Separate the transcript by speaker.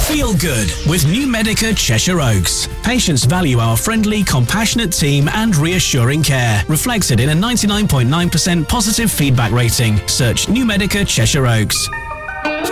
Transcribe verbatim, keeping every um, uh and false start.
Speaker 1: Feel good with New Medica Cheshire Oaks. Patients value our friendly, compassionate team and reassuring care, reflected in a ninety-nine point nine percent positive feedback rating. Search New Medica Cheshire Oaks.